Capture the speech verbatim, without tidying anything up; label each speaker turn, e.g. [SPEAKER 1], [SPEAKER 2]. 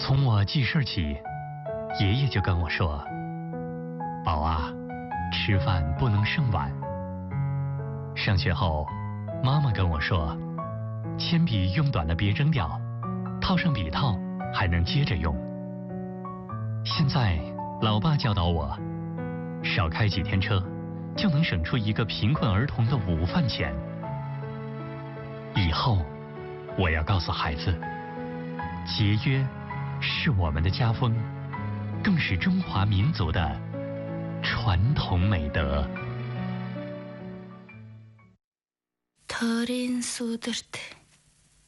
[SPEAKER 1] 从我记事起，爷爷就跟我说：“宝啊，吃饭不能剩碗。”上学后，妈妈跟我说：“铅笔用短了别扔掉，套上笔套还能接着用。”现在，老爸教导我，少开几天车，就能省出一个贫困儿童的午饭钱。以后，我要告诉孩子，节约是我们的家风，更是中华民族的传统美德。
[SPEAKER 2] 더린 소들트